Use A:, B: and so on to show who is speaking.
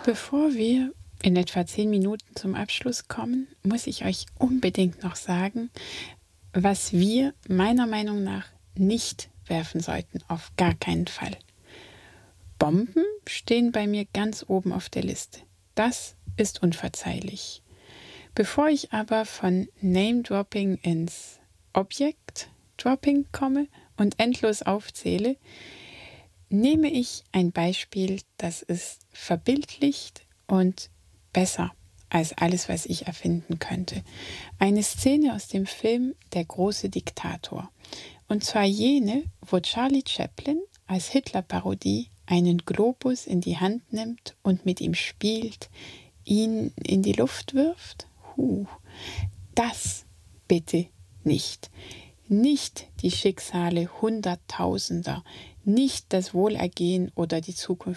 A: Bevor wir in etwa 10 Minuten zum Abschluss kommen, muss ich euch unbedingt noch sagen, was wir meiner Meinung nach nicht werfen sollten, auf gar keinen Fall. Bomben stehen bei mir ganz oben auf der Liste. Das ist unverzeihlich. Bevor ich aber von Name-Dropping ins Objekt-Dropping komme und endlos aufzähle, nehme ich ein Beispiel, das ist verbildlicht und besser als alles, was ich erfinden könnte. Eine Szene aus dem Film Der große Diktator. Und zwar jene, wo Charlie Chaplin als Hitler-Parodie einen Globus in die Hand nimmt und mit ihm spielt, ihn in die Luft wirft. Das bitte nicht. Nicht die Schicksale Hunderttausender, nicht das Wohlergehen oder die Zukunft